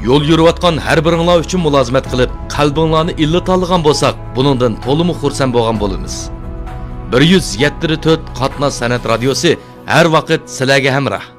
yo'l yurayotgan har biringlar uchun mulozimat qilib, qalbinglarni illat olgan bo'lsak, buningdan to'liq xursand bo'lgan bo'lamiz. 107.4 Qatnoz san'at radiosi har vaqt sizlarga hamroh.